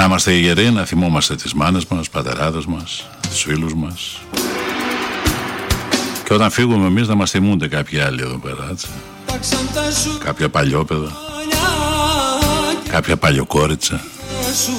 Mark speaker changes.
Speaker 1: είμαστε γεροί, να θυμόμαστε τις μάνες μας, πατεράδες μας, τους φίλους μας. Και όταν φύγουμε εμείς να μας θυμούνται κάποιοι άλλοι εδώ πέρα, έτσι. Κάποια παλιόπαιδα, κάποια παλιοκόριτσα.